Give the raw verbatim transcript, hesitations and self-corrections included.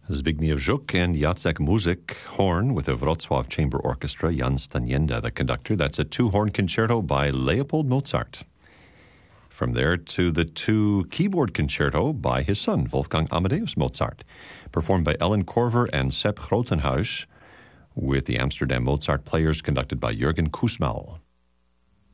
Zbigniew Żuk and Jacek Muzik, horn with the Wrocław Chamber Orchestra, Jan Stanienda, the conductor. That's a two-horn concerto by Leopold Mozart. From there to the two-keyboard concerto by his son, Wolfgang Amadeus Mozart, performed by Ellen Korver and Sepp Grotenhuis, with the Amsterdam Mozart Players conducted by Jürgen Kussmaul.